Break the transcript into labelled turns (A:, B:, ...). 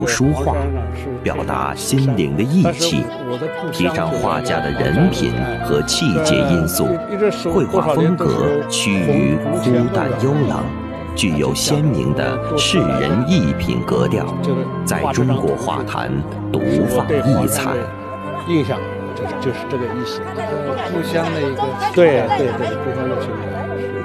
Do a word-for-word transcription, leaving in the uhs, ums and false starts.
A: 书画，表达心灵的义气，提倡画家的人品和气节因素。绘画风格趋于枯淡幽朗，具有鲜明的世人艺品格调，在中国画坛独放异彩。
B: 印象就是就是这个意思，互相的一个对对对，互相的去。